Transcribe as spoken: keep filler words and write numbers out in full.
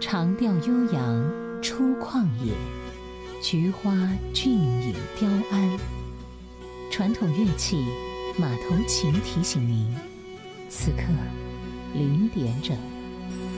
长调悠扬出旷野，菊花俊影雕鞍。传统乐器马头琴提醒您，此刻零点整。